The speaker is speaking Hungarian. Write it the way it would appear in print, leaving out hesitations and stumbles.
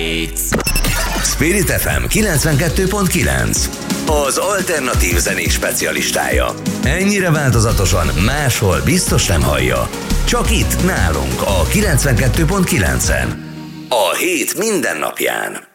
Beats. Spirit FM 92.9, az alternatív zenés specialistája. Ennyire változatosan máshol biztos nem hallja. Csak itt nálunk a 92.9-en. A hét minden napján.